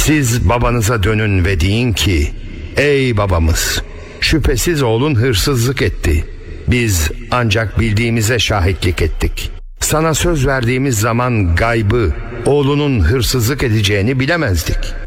Siz babanıza dönün ve deyin ki: ey babamız, şüphesiz oğlun hırsızlık etti. Biz ancak bildiğimize şahitlik ettik. Sana söz verdiğimiz zaman gaybı, oğlunun hırsızlık edeceğini bilemezdik.